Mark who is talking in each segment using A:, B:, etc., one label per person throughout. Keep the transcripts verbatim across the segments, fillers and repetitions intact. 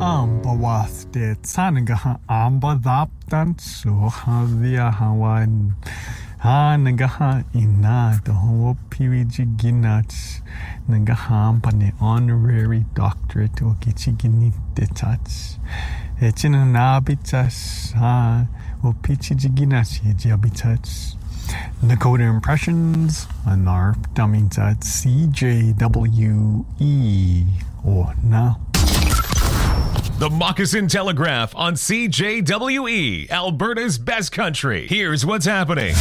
A: Ambawath de Tsanaga Ambadaptan Suhavia Hawan Hanagaha Ina the Ho Piviji Ginats Nagahampane honorary doctorate or Gichiginit Echinanabitas Ha or Pichiginas Yabitats. Nakota Impressions on our dummies at C J W E or now.
B: The Moccasin Telegraph on C J W E, Alberta's best country. Here's what's happening.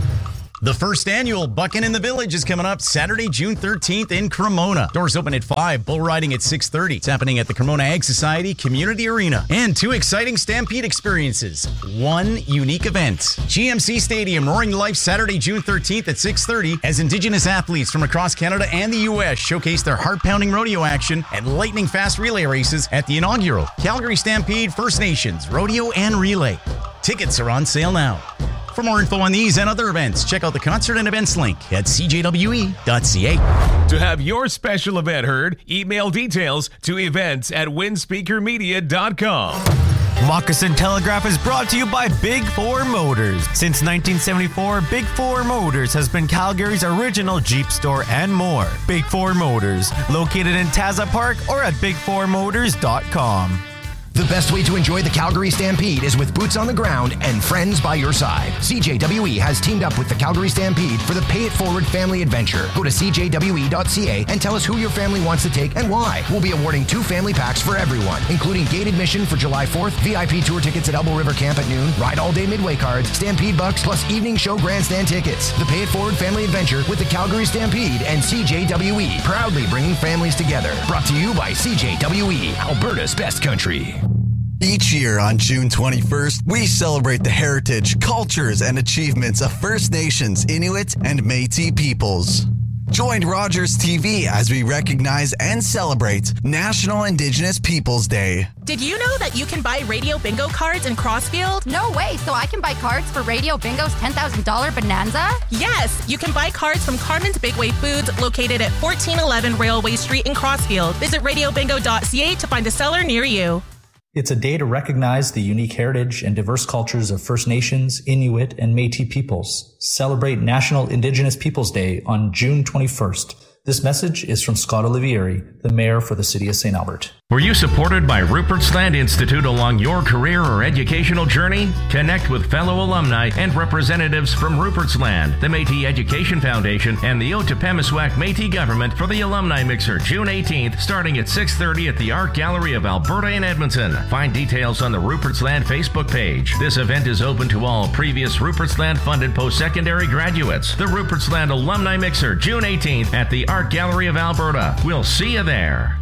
C: The first annual Buckin' in the Village is coming up Saturday, June thirteenth in Cremona. Doors open at five, bull riding at six thirty. It's happening at the Cremona Ag Society Community Arena. And two exciting Stampede experiences. One unique event. G M C Stadium, Roaring Life, Saturday, June thirteenth at six thirty as Indigenous athletes from across Canada and the U S showcase their heart-pounding rodeo action and lightning-fast relay races at the inaugural Calgary Stampede First Nations Rodeo and Relay. Tickets are on sale now. For more info on these and other events, check out the concert and events link at c j w e dot c a.
B: To have your special event heard, email details to events at winspeaker media dot com.
D: Moccasin Telegraph is brought to you by Big Four Motors. Since nineteen seventy-four, Big Four Motors has been Calgary's original Jeep store and more. Big Four Motors, located in Taza Park or at big four motors dot com.
E: The best way to enjoy the Calgary Stampede is with boots on the ground and friends by your side. C J W E has teamed up with the Calgary Stampede for the Pay It Forward Family Adventure. Go to c j w e dot c a and tell us who your family wants to take and why. We'll be awarding two family packs for everyone, including gate admission for July fourth, V I P tour tickets at Elbow River Camp at noon, Ride All Day Midway cards, Stampede bucks, plus evening show grandstand tickets. The Pay It Forward Family Adventure with the Calgary Stampede and C J W E, proudly bringing families together. Brought to you by C J W E, Alberta's best country.
F: Each year on June twenty-first, we celebrate the heritage, cultures, and achievements of First Nations, Inuit, and Métis peoples. Join Rogers T V as we recognize and celebrate National Indigenous Peoples Day.
G: Did you know that you can buy Radio Bingo cards in Crossfield?
H: No way, so I can buy cards for Radio Bingo's ten thousand dollars Bonanza?
G: Yes, you can buy cards from Carmen's Big Wave Foods located at fourteen eleven Railway Street in Crossfield. Visit radio bingo dot c a to find a seller near you.
I: It's a day to recognize the unique heritage and diverse cultures of First Nations, Inuit, and Métis peoples. Celebrate National Indigenous Peoples Day on June twenty-first. This message is from Scott Olivieri, the mayor for the city of Saint Albert.
J: Were you supported by Rupert's Land Institute along your career or educational journey? Connect with fellow alumni and representatives from Rupert's Land, the Métis Education Foundation, and the Otipemisiwak Métis Government for the Alumni Mixer June eighteenth, starting at six thirty at the Art Gallery of Alberta in Edmonton. Find details on the Rupert's Land Facebook page. This event is open to all previous Rupert's Land funded post-secondary graduates. The Rupert's Land Alumni Mixer June eighteenth at the Art Gallery of Alberta. We'll see you there.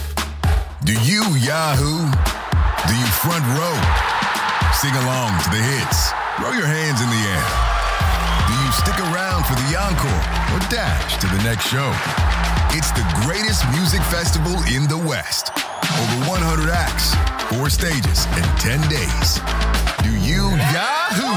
K: Do you Yahoo? Do you front row? Sing along to the hits. Throw your hands in the air. Do you stick around for the encore or dash to the next show? It's the greatest music festival in the West. Over one hundred acts, four stages, and ten days. Do you Yahoo?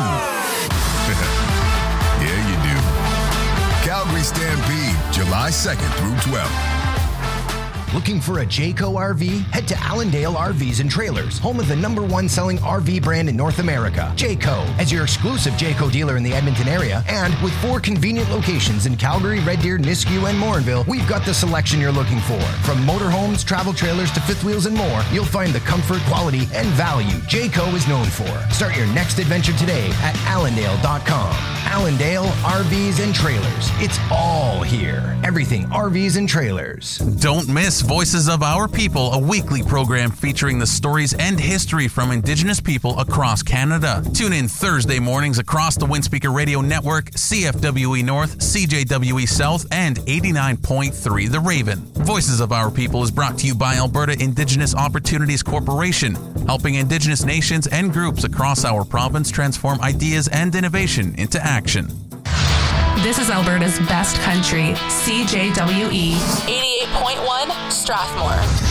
K: Yeah, you do. Calgary Stampede, July second through twelfth.
E: Looking for a Jayco R V? Head to Allendale R Vs and Trailers, home of the number one selling R V brand in North America, Jayco. As your exclusive Jayco dealer in the Edmonton area, and with four convenient locations in Calgary, Red Deer, Nisku, and Morinville, we've got the selection you're looking for. From motorhomes, travel trailers, to fifth wheels and more, you'll find the comfort, quality, and value Jayco is known for. Start your next adventure today at allendale dot com. Allendale R Vs and Trailers. It's all here. Everything R Vs and trailers.
L: Don't miss Voices of Our People, a weekly program featuring the stories and history from Indigenous people across Canada. Tune in Thursday mornings across the Windspeaker Radio Network, C F W E North, C J W E South, and eighty-nine point three The Raven. Voices of Our People is brought to you by Alberta Indigenous Opportunities Corporation, helping Indigenous nations and groups across our province transform ideas and innovation into action.
M: This is Alberta's best country, C J W E
G: eighty-eight point one Strathmore.